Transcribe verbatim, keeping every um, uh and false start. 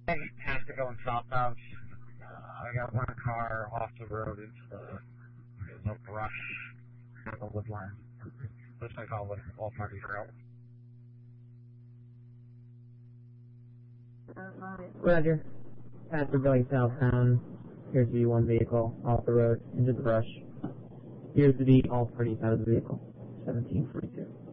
I have to go southbound. Uh, I got one car off the road into the, the brush, the woodline. Which I call it all party route. Roger. After going southbound, here's the one vehicle off the road into the brush. Here's the all parties out of the vehicle. seventeen forty-two.